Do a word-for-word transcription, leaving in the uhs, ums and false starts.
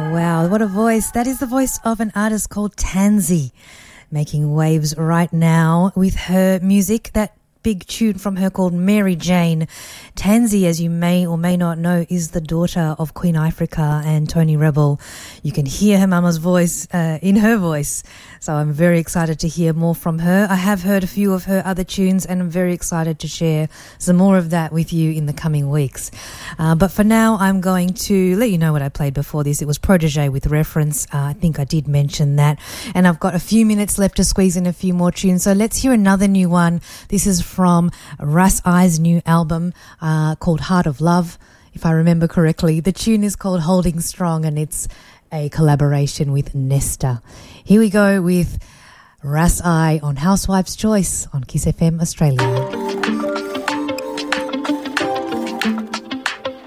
Wow, what a voice. That is the voice of an artist called Tansy, making waves right now with her music. That big tune from her called Mary Jane. Tansy, as you may or may not know, is the daughter of Queen Ifrica and Tony Rebel. You can hear her mama's voice uh, in her voice. So I'm very excited to hear more from her. I have heard a few of her other tunes and I'm very excited to share some more of that with you in the coming weeks. Uh, but for now, I'm going to let you know what I played before this. It was Protege with Reference. Uh, I think I did mention that. And I've got a few minutes left to squeeze in a few more tunes. So let's hear another new one. This is from Ras I's new album uh, called Heart of Love, if I remember correctly. The tune is called Holding Strong and it's a collaboration with Nesta. Here we go with Ras I on Housewife's Choice on Kiss F M Australia.